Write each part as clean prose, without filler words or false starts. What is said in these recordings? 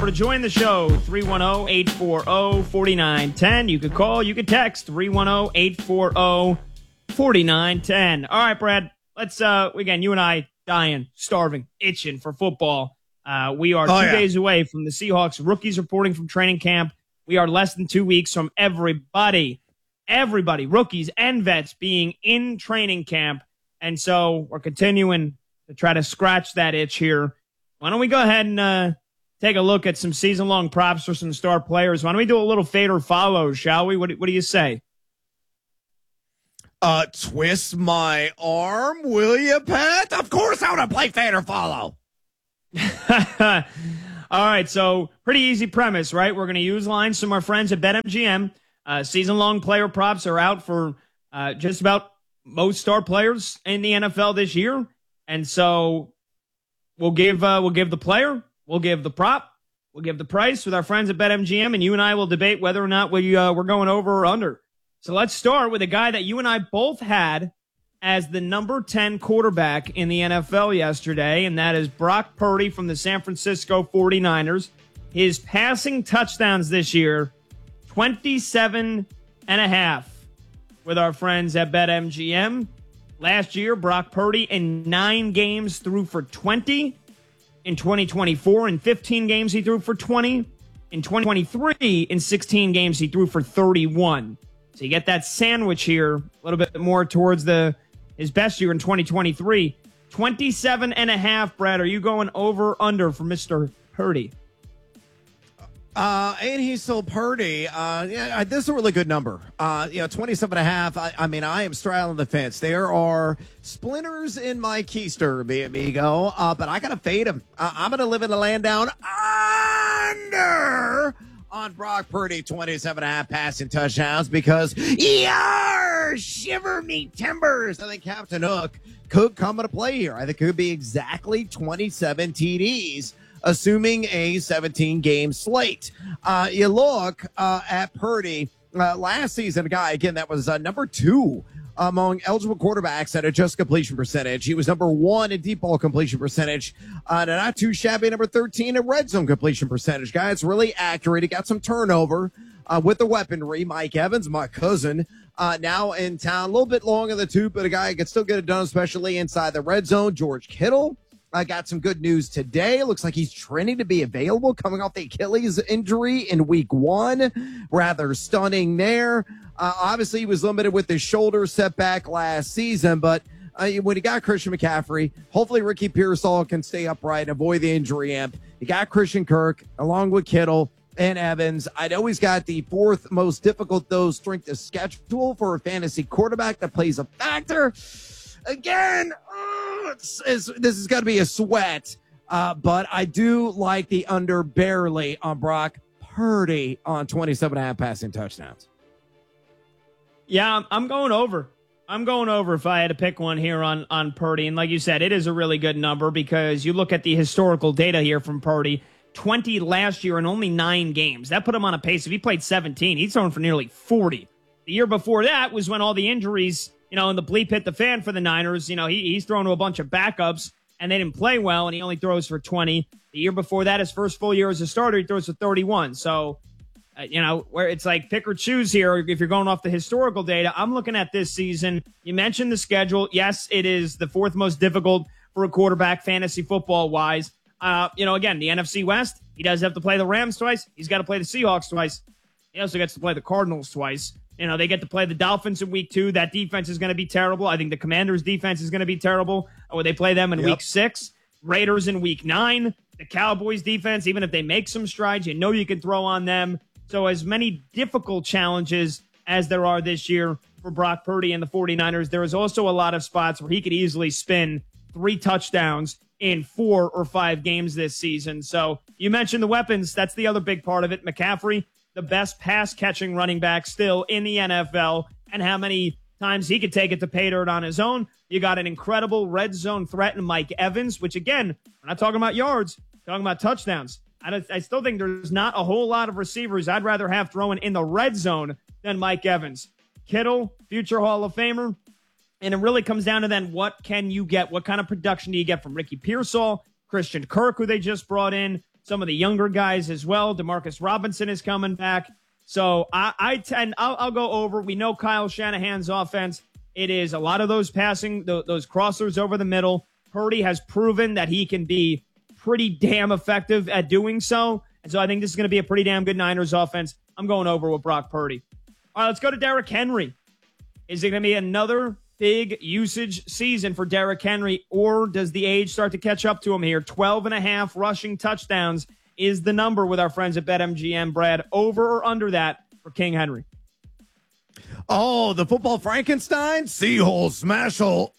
To join the show, 310-840-4910. You could call, you could text, 310-840-4910. All right, Brad, let's, again, you and I dying, starving, itching for football. We are 2 days away from the Seahawks rookies reporting from training camp. We are less than 2 weeks from everybody, rookies and vets being in training camp. And so we're continuing to try to scratch that itch here. Why don't we go ahead and, take a look at some season-long props for some star players. Why don't we do a little fade or follow, shall we? What do you say? Twist my arm, will you, Pat? Of course I want to play fade or follow. All right, so pretty easy premise, right? We're going to use lines from our friends at BetMGM. Season-long player props are out for just about most star players in the NFL this year. And so we'll give the player, we'll give the prop, we'll give the price with our friends at BetMGM, and you and I will debate whether or not we're going over or under. So let's start with a guy that you and I both had as the number 10 quarterback in the NFL yesterday, and that is Brock Purdy from the San Francisco 49ers. His passing touchdowns this year, 27.5 with our friends at BetMGM. Last year, Brock Purdy in 9 games threw for 20. In 2024, in 15 games, he threw for 20. In 2023, in 16 games, he threw for 31. So you get that sandwich here, a little bit more towards his best year in 2023. 27.5, Brad. Are you going over under for Mr. Purdy? And he's still Purdy. This is a really good number. 27.5. I mean, I am straddling the fence. There are splinters in my keister, amigo. But I gotta fade him. I'm gonna live in the land down under on Brock Purdy, 27.5 passing touchdowns because shiver me timbers. I think Captain Hook could come into play here. I think it could be exactly 27 TDs. Assuming a 17-game slate. You look at Purdy last season, a guy, again, that was number 2 among eligible quarterbacks at adjusted completion percentage. He was number 1 in deep ball completion percentage. Not too shabby, number 13 in red zone completion percentage. Guy, it's really accurate. He got some turnover with the weaponry. Mike Evans, my cousin, now in town. A little bit long in the tooth, but a guy who can still get it done, especially inside the red zone. George Kittle. I got some good news today. Looks like he's trending to be available coming off the Achilles injury in week 1. Rather stunning there. Obviously, he was limited with his shoulder setback last season, but when he got Christian McCaffrey, hopefully Ricky Pearsall can stay upright and avoid the injury imp. He got Christian Kirk along with Kittle and Evans. I know he's got the 4th most difficult, though, strength of schedule for a fantasy quarterback that plays a factor. Again, this is going to be a sweat, but I do like the under barely on Brock Purdy on 27.5 passing touchdowns. Yeah, I'm going over. I'm going over if I had to pick one here on Purdy. And like you said, it is a really good number because you look at the historical data here from Purdy. 20 last year in only 9 games. That put him on a pace. If he played 17, he's thrown for nearly 40. The year before that was when all the injuries, and the bleep hit the fan for the Niners. He's thrown to a bunch of backups, and they didn't play well, and he only throws for 20. The year before that, his first full year as a starter, he throws for 31. So, where it's like pick or choose here if you're going off the historical data. I'm looking at this season. You mentioned the schedule. Yes, it is the 4th most difficult for a quarterback fantasy football-wise. Again, the NFC West, he does have to play the Rams twice. He's got to play the Seahawks twice. He also gets to play the Cardinals twice. They get to play the Dolphins in week 2. That defense is going to be terrible. I think the Commanders' defense is going to be terrible. Or they play them in week 6. Raiders in week 9. The Cowboys' defense, even if they make some strides, you can throw on them. So as many difficult challenges as there are this year for Brock Purdy and the 49ers, there is also a lot of spots where he could easily spin 3 touchdowns in 4 or 5 games this season. So you mentioned the weapons. That's the other big part of it. McCaffrey, the best pass-catching running back still in the NFL, and how many times he could take it to pay dirt on his own. You got an incredible red zone threat in Mike Evans, which, again, we're not talking about yards, we're talking about touchdowns. I still think there's not a whole lot of receivers I'd rather have throwing in the red zone than Mike Evans. Kittle, future Hall of Famer. And it really comes down to then what can you get? What kind of production do you get from Ricky Pearsall, Christian Kirk, who they just brought in? some of the younger guys as well. Demarcus Robinson is coming back. So I'll go over. We know Kyle Shanahan's offense. It is a lot of those passing, those crossers over the middle. Purdy has proven that he can be pretty damn effective at doing so. And so I think this is going to be a pretty damn good Niners offense. I'm going over with Brock Purdy. All right, let's go to Derrick Henry. Is it going to be another big usage season for Derrick Henry, or does the age start to catch up to him here? 12.5 rushing touchdowns is the number with our friends at BetMGM. Brad, over or under that for King Henry? Oh, the football Frankenstein? Seahole Smashel.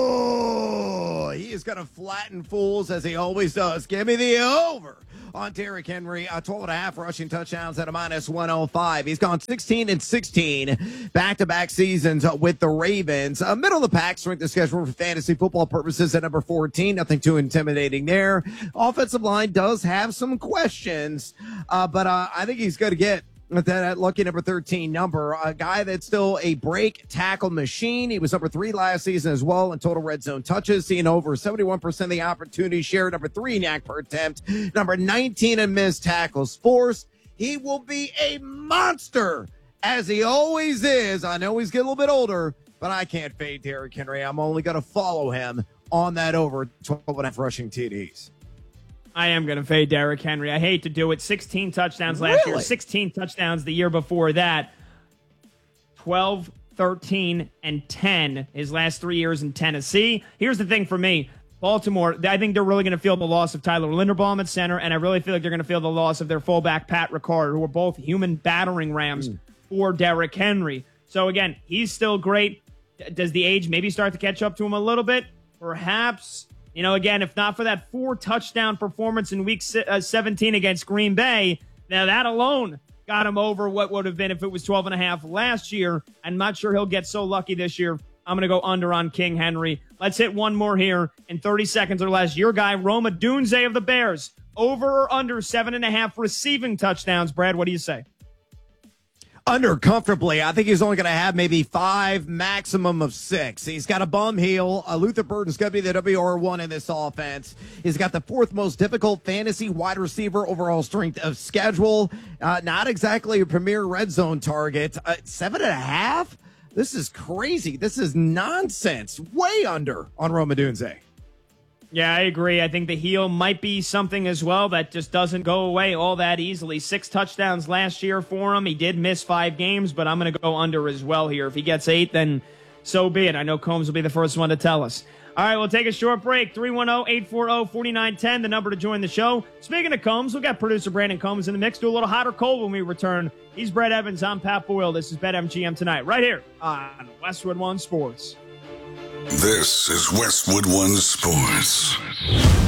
Oh, he is going to flatten fools as he always does. Give me the over on Derrick Henry. 12.5 rushing touchdowns at a -105. He's gone 16-16 back-to-back seasons with the Ravens. Middle of the pack strength of schedule for fantasy football purposes at number 14. Nothing too intimidating there. Offensive line does have some questions, but I think he's going to get that lucky number 13 number, a guy that's still a break tackle machine. He was number 3 last season as well in total red zone touches, seeing over 71% of the opportunity share. Number 3 in yak per attempt, number 19 in missed tackles forced. He will be a monster, as he always is. I know he's getting a little bit older, but I can't fade Derrick Henry. I'm only going to follow him on that over 12.5 rushing TDs. I am going to fade Derrick Henry. I hate to do it. 16 touchdowns last year, 16 touchdowns the year before that. 12, 13, and 10 his last 3 years in Tennessee. Here's the thing for me. Baltimore, I think they're really going to feel the loss of Tyler Linderbaum at center, and I really feel like they're going to feel the loss of their fullback, Pat Ricard, who are both human battering rams for Derrick Henry. So, again, he's still great. Does the age maybe start to catch up to him a little bit? Perhaps. You know, again, if not for that 4-touchdown performance in week 17 against Green Bay, now that alone got him over what would have been if it was 12.5 last year. I'm not sure he'll get so lucky this year. I'm going to go under on King Henry. Let's hit one more here in 30 seconds or less. Your guy, Roma Dunze of the Bears. Over or under 7.5 receiving touchdowns. Brad, what do you say? Under comfortably. I think he's only going to have maybe 5, maximum of 6. He's got a bum heel. Luther Burton's going to be the WR1 in this offense. He's got the 4th most difficult fantasy wide receiver overall strength of schedule. Not exactly a premier red zone target. 7.5? This is crazy. This is nonsense. Way under on Roma Dunze. Yeah, I agree. I think the heel might be something as well that just doesn't go away all that easily. 6 touchdowns last year for him. He did miss 5 games, but I'm going to go under as well here. If he gets 8, then so be it. I know Combs will be the first one to tell us. All right, we'll take a short break. 310-840-4910, the number to join the show. Speaking of Combs, we've got producer Brandon Combs in the mix. Do a little hot or cold when we return. He's Brett Evans. I'm Pat Boyle. This is BetMGM Tonight, right here on Westwood One Sports. This is Westwood One Sports.